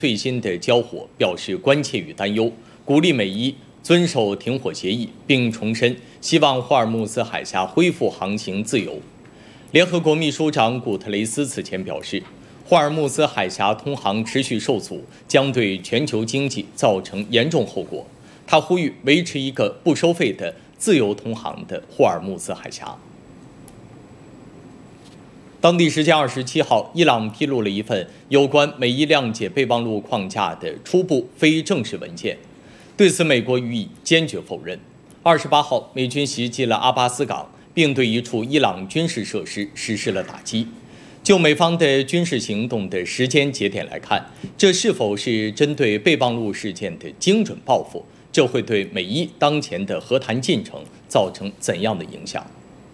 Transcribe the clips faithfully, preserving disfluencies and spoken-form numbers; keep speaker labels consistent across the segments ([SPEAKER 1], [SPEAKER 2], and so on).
[SPEAKER 1] 最新的交火表示关切与担忧，鼓励美伊遵守停火协议，并重申希望霍尔木兹海峡恢复航行自由。联合国秘书长古特雷斯此前表示，霍尔木兹海峡通航持续受阻，将对全球经济造成严重后果。他呼吁维持一个不收费的自由通航的霍尔木兹海峡。当地时间二十七号，伊朗披露了一份有关美伊谅解备忘录框架的初步非正式文件。对此，美国予以坚决否认。二十八号，美军袭击了阿巴斯港，并对一处伊朗军事设施实施了打击。就美方的军事行动的时间节点来看，这是否是针对备忘录事件的精准报复？这会对美伊当前的和谈进程造成怎样的影响？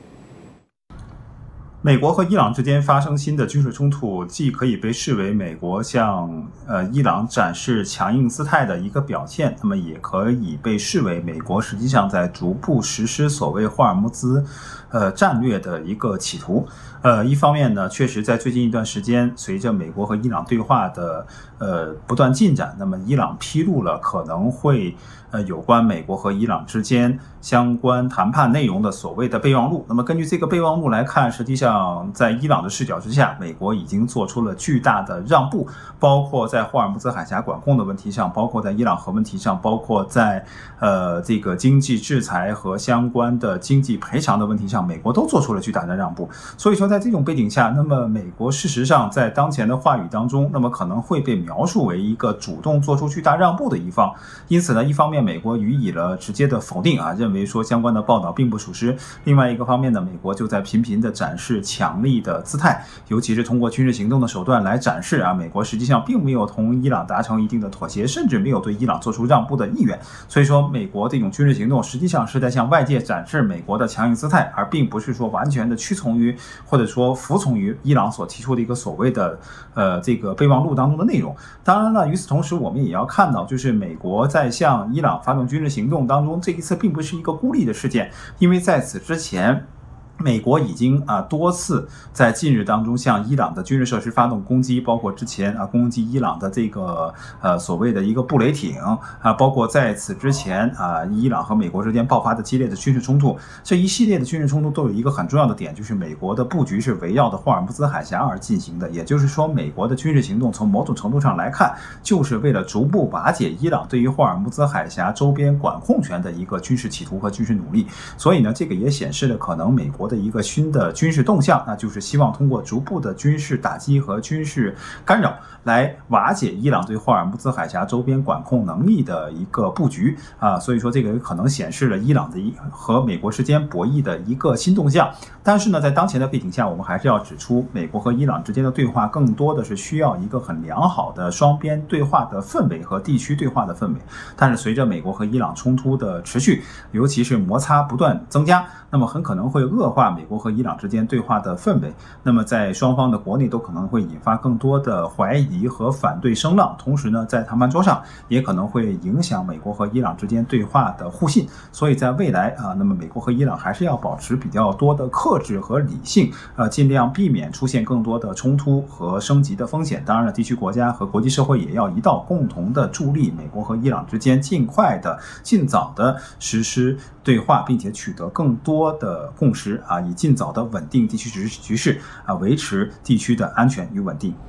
[SPEAKER 2] 美国和伊朗之间发生新的军事冲突，既可以被视为美国向呃伊朗展示强硬姿态的一个表现，那么也可以被视为美国实际上在逐步实施所谓霍尔木兹呃战略的一个企图。呃，一方面呢，确实在最近一段时间，随着美国和伊朗对话的呃不断进展，那么伊朗披露了可能会呃有关美国和伊朗之间相关谈判内容的所谓的备忘录。那么根据这个备忘录来看，实际上在伊朗的视角之下，美国已经做出了巨大的让步，包括在霍尔木兹海峡管控的问题上，包括在伊朗核问题上，包括在呃这个经济制裁和相关的经济赔偿的问题上，美国都做出了巨大的让步。所以说在这种背景下，那么美国事实上在当前的话语当中，那么可能会被描述为一个主动做出巨大让步的一方。因此呢，一方面美国予以了直接的否定啊，认为说相关的报道并不属实；另外一个方面呢，美国就在频频的展示强力的姿态，尤其是通过军事行动的手段来展示啊，美国实际上并没有同伊朗达成一定的妥协，甚至没有对伊朗做出让步的意愿。所以说，美国这种军事行动实际上是在向外界展示美国的强硬姿态，而并不是说完全的屈从于或者说服从于伊朗所提出的一个所谓的呃这个备忘录当中的内容。当然了，与此同时，我们也要看到，就是美国在向伊朗发动军事行动当中，这一次并不是一个孤立的事件，因为在此之前，美国已经啊多次在近日当中向伊朗的军事设施发动攻击，包括之前啊攻击伊朗的这个呃所谓的一个布雷艇啊，包括在此之前啊伊朗和美国之间爆发的激烈的军事冲突，这一系列的军事冲突都有一个很重要的点，就是美国的布局是围绕着霍尔木兹海峡而进行的，也就是说，美国的军事行动从某种程度上来看，就是为了逐步瓦解伊朗对于霍尔木兹海峡周边管控权的一个军事企图和军事努力。所以呢，这个也显示了可能美国的一个新的军事动向，那就是希望通过逐步的军事打击和军事干扰来瓦解伊朗对霍尔木兹海峡周边管控能力的一个布局啊，所以说这个可能显示了伊朗的一和美国之间博弈的一个新动向。但是呢，在当前的背景下，我们还是要指出，美国和伊朗之间的对话更多的是需要一个很良好的双边对话的氛围和地区对话的氛围。但是随着美国和伊朗冲突的持续，尤其是摩擦不断增加，那么很可能会恶化美国和伊朗之间对话的氛围，那么在双方的国内都可能会引发更多的怀疑和反对声浪，同时呢，在谈判桌上也可能会影响美国和伊朗之间对话的互信。所以在未来啊，那么美国和伊朗还是要保持比较多的克制和理性，呃，尽量避免出现更多的冲突和升级的风险。当然了，地区国家和国际社会也要一道共同的助力美国和伊朗之间尽快的、尽早的实施对话，并且取得更多的共识啊，以尽早的稳定地区局势啊，维持地区的安全与稳定。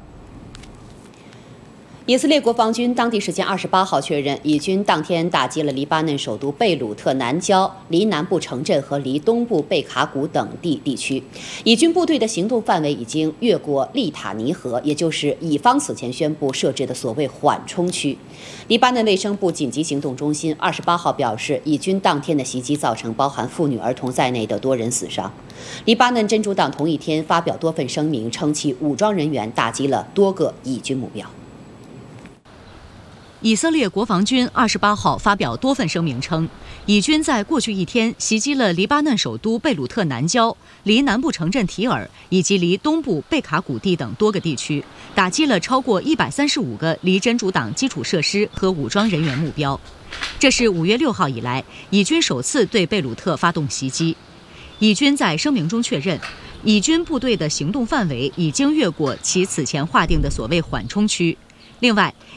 [SPEAKER 3] 以色列国防军当地时间二十八号确认，以军当天打击了黎巴嫩首都贝鲁特南郊、离南部城镇和离东部贝卡谷等地地区。以军部队的行动范围已经越过利塔尼河，也就是以方此前宣布设置的所谓缓冲区。黎巴嫩卫生部紧急行动中心二十八号表示，以军当天的袭击造成包含妇女、儿童在内的多人死伤。黎巴嫩真主党同一天发表多份声明，称其武装人员打击了多个以军目标。
[SPEAKER 4] 以色列国防军二十八号发表多份声明称，以军在过去一天袭击了黎巴嫩首都贝鲁特南郊、离南部城镇提尔以及离东部贝卡谷地等多个地区，打击了超过一百三十五个离真主党基础设施和武装人员目标。这是五月六号以来以军首次对贝鲁特发动袭击。以军在声明中确认，以军部队的行动范围已经越过其此前划定的所谓缓冲区。另外，